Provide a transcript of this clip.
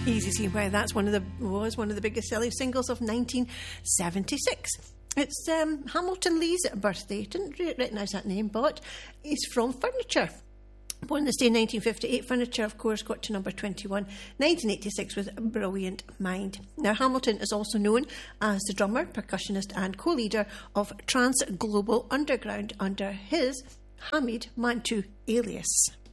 Easy seeing why that's was one of the biggest selling singles of 1976. It's Hamilton Lee's birthday. Didn't recognise that name, but he's from Furniture. Born this day in 1958, Furniture, of course, got to number 21. 1986 with Brilliant Mind. Now, Hamilton is also known as the drummer, percussionist and co-leader of Trans Global Underground under his Hamid Mantu alias.